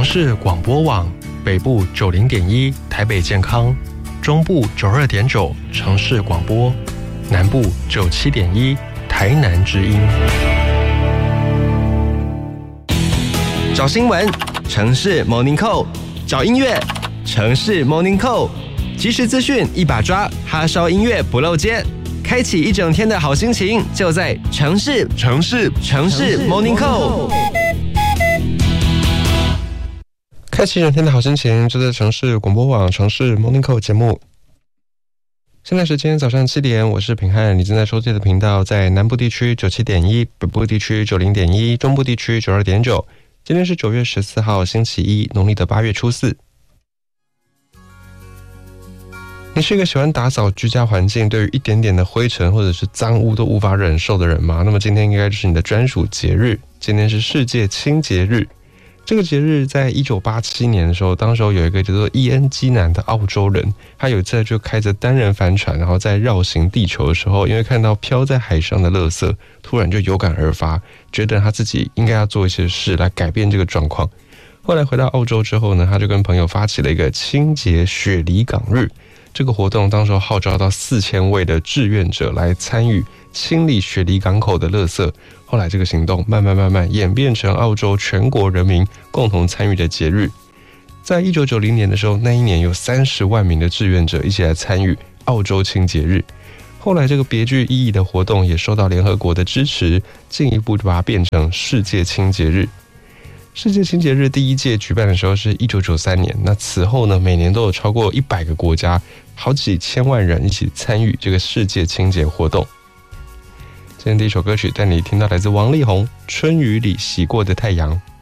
市广播网，北部90.1台北健康，中部92.9城市广播，南部97.1台南之音。 找新闻，城市 Morning Call； 找音乐，城市 Morning Call。即时资讯一把抓，哈烧音乐不漏接，开启一整天的好心情，就在城市 Morning Call。 开启一整天的好心情，就在城市广播网城市 Morning Call 节目。现在时间早上7点，我是平汉，你正在收听的频道在南部地区97.1，北部地区90.1，中部地区92.9。今天是9月14号，星期一，农历的8月初4。你是一个喜欢打扫居家环境，对于一点点的灰尘或者是脏污都无法忍受的人吗？那么今天应该就是你的专属节日，今天是世界清洁日。这个节日在1987年的时候，当时有一个叫做伊恩基南的澳洲人，他有一次就开着单人帆船，然后在绕行地球的时候，因为看到飘在海上的垃圾，突然就有感而发，觉得他自己应该要做一些事来改变这个状况。后来回到澳洲之后呢，他就跟朋友发起了一个清洁雪梨港日。这个活动当时号召到4000位的志愿者来参与清理雪梨港口的垃圾。后来这个行动慢慢演变成澳洲全国人民共同参与的节日。在1990年的时候，那一年有30万名的志愿者一起来参与澳洲清洁日。后来这个别具意义的活动也受到联合国的支持，进一步就把它变成世界清洁日。世界清洁日第一届举办的时候是1993年，那此后呢，每年都有超过100个国家，好几千万人一起参与这个世界清洁活动。今天第一首歌曲带你听到来自王力宏《春雨里洗过的太阳》。